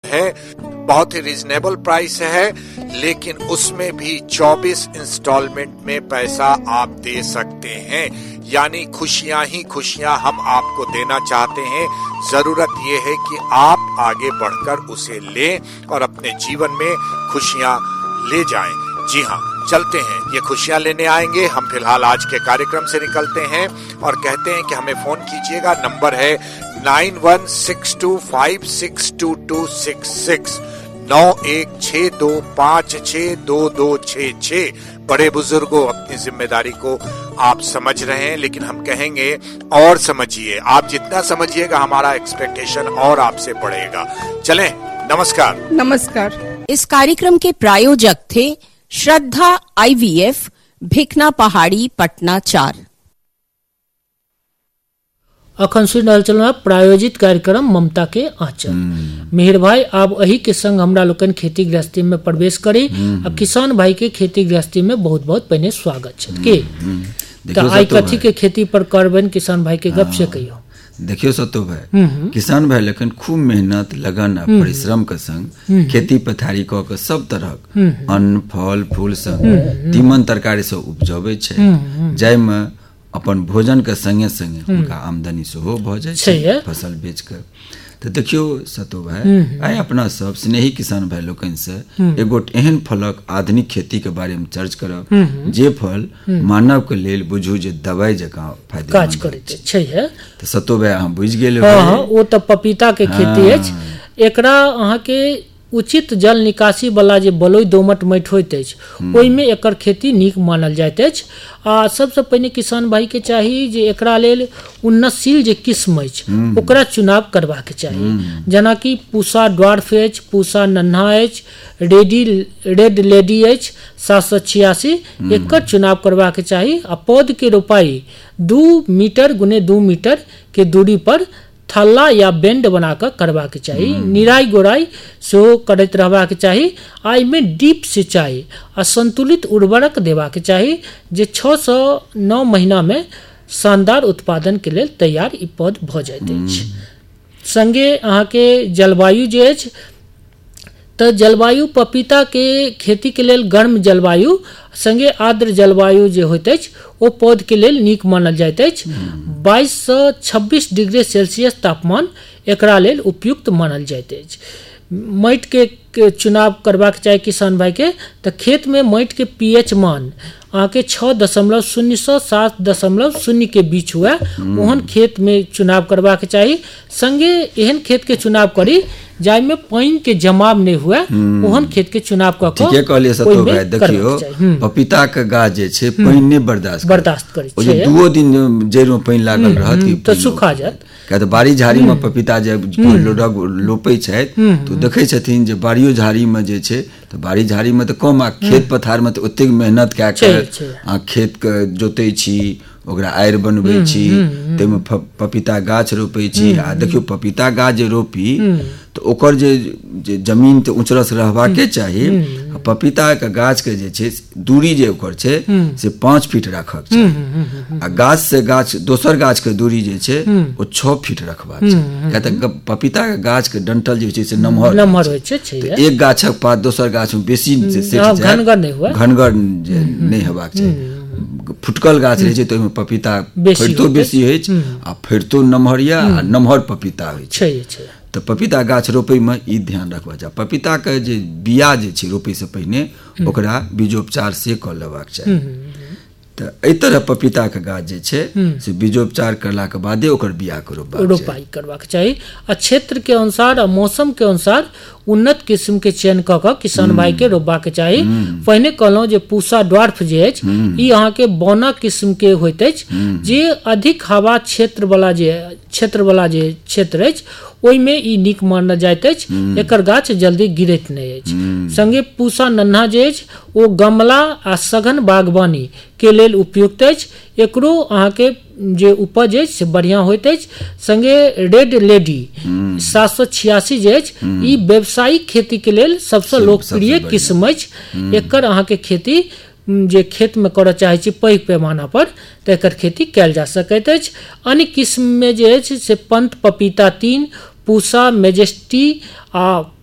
है, बहुत ही reasonable price है, लेकिन उसमें भी 24 इंस्टॉलमेंट में पैसा आप दे सकते हैं। यानी खुशियां ही खुशियां हम आपको देना चाहते हैं। जरूरत ये है कि आप आगे बढ़कर उसे लें और अपने जीवन में खुशियां ले जाएं। जी हाँ, चलते हैं, ये खुशियां लेने आएंगे। हम फिलहाल आज के कार्यक्रम से निकलते हैं और कहते हैं कि हमें फोन कीजिएगा। नंबर है 9162562266 9162562266। बड़े बुजुर्गों, अपनी जिम्मेदारी को आप समझ रहे हैं, लेकिन हम कहेंगे और समझिए। आप जितना समझिएगा हमारा एक्सपेक्टेशन और आपसे बढ़ेगा। चलें, नमस्कार। नमस्कार। इस कार्यक्रम के प्रायोजक थे श्रद्धा IVF, भिकना पहाड़ी, पटना 4। अखन सुन रहल छलहुँ प्रायोजित कार्यक्रम ममता के आंचल। मिहिर भाई, आब अही के संग हमरा लोकन खेती गृहस्थी में प्रवेश करी। आ किसान भाई के खेती गृहस्थी में बहुत बहुत पहले स्वागत छै के। तो आई कथी के खेती पर करबन किसान भाई के गप से कहियो। देखियो सतो भाई, किसान भाई लेकिन खूब मेहनत, लगन आ परिश्रम के संग खेती पथारी क के सब तरह अन्न, फल, फूल संग तीमन तरकारी से उपजाबै छै, जाय में अपन भोजन के संगे संगे उनका आमदनी सेहो भ जाय छै फसल बेच कर। तो देखियो सतो भाई, आइ अपना सब स्नेही किसान भाई लोकन से एगो एहन फलक आधुनिक खेती के बारे में चर्चा करब जे फल मानव के लेल बुझू जे दवाई जकां फायदेमंद काज करैत छै। तो सतो भाई अहाँ बुझि गेल हो। हां, ओ तो पपीता के खेती अछि। एकरा अहाँ के उचित जल निकासी वाला जे बलुई दोमट माटि होइत अछि, ओहिमे एकर खेती नीक मानल जाइत अछि। आ सबसे पहिने किसान भाई के चाही जे एकरा लेल उन्नतशील जे किस्म अछि ओकरा चुनाव करबाक चाही। जेना कि पूसा ड्वार्फ अछि, पूसा नन्हा अछि, रेड लेडी अछि 786, एकर चुनाव करबाक चाही। आ पौध के रोपाई 2 मीटर गुने 2 मीटर के दूरी पर थल्ला या बेंड बनाकर करबाक चाही। निराई गोराई सेहो करैत रहबाक चाही। आ एहिमे डीप सिंचाई आ संतुलित उर्वरक देबाक चाही जे 6 से 9 महीना में शानदार उत्पादन के लेल तैयार ई पौध भ जाइत अछि। संगे अहाँ के जलवायु जे अछि, तो जलवायु पपीता के खेती के लेल गर्म जलवायु संगे आर्द्र जलवायु जे होइत अछि ओ पौध के लेल नीक मानल जाइत अछि। 22 से 26 डिग्री सेल्सियस तापमान एकरा लेल उपयुक्त मानल जाइत अछि। माटि के चुनाव करबाक चाही किसान भाई के। तो खेत में माटि के pH मान अहाँ के 6.0 से 7.0 के बीच हुआ, ओहन खेत में चुनाव करबाक चाही। संगे एहन खेत के चुनाव करी जाय में पानी के जमाव नहीं हुआ, ओहन खेत के चुनाव क के ठीके कहलिए सतो भाई। देखियो पपीता के गाछ जे छै पानी नहि बर्दाश्त करै छै। जे 2 दिन जड़ में पानी लागल रहत तो सुखा जात। क्या तो बाड़ी झाड़ी में पपीता जे लोपै छै तो देखै छथिन जे बाड़ियो झाड़ी में जे छै, तो बाड़ी झाड़ी में तो कम, आ खेत पथार में तो ओतेक मेहनत कए के आ खेत के जोतै छी, ओकरा आयर बनबै छी, ताहिमे पपीता गाछ रोपै छी। आ देखियो पपीता गाछ जे रोपी तो ओकर जे जमीन तो ऊंचरस रहबाके चाही। पपीता के गाछ के जे छै दूरी जे ओकर छै से 5 फीट रखक छै। आ गाछ से गाछ दोसर गाछ के दूरी जे छै ओ 6 फीट रखबाक छै। किया तऽ पपीता के गाछ के डंठल जे छै से नमहर होइ छै। तो एक गाछक पात दोसर गाछ में बेसी घनगर नहि हेबाक चाही। फुटकल गाछ रहे छै तो पपीता फड़तो बेसी होइ छै आ फड़तो नमहर या नमहर पपीता होइ छै। तो पपीता गाछ रोपै में ई ध्यान रखबा चाही। पपीता के जे बिया जे छै रोपै से पहिने ओकरा बीजोपचार से क लेबाक चाही। तो एहि तरह पपीता के गाछ जे छै से बीजोपचार करला के बादे ओकर बिया के रोपाई करबाक चाही। आ क्षेत्र के अनुसार आ मौसम के अनुसार उन्नत किस्म के चयन क के किसान भाई के रोपबाक चाही। पहिने कहलहुँ जे पूसा ड्वार्फ जे अछि ई अहाँ के बौना किस्म के होइत अछि, जे अधिक हवा क्षेत्र वाला जे क्षेत्र अछि ओहिमे ई नीक मानल जाइत अछि। एकर गाछ जल्दी गिरैत नहि अछि। संगे पूसा नन्हा जे अछि ओ गमला आ सघन बागवानी के लेल उपयुक्त अछि। एकरो अहाँ के जे उपज अछि से बढ़िया होइत अछि। संगे रेड लेडी 786 जे अछि ई व्यावसायिक खेती के लेल सबसे लोकप्रिय किस्म अछि। एकर अहाँ के खेती जे खेत में करऽ चाहे छी पैघ पैमाना पर तो एकर खेती कैल जा सकैत अछि। अन्य किस्म में जे अछि से पंत पपीता 3, पूसा मेजेस्टी आ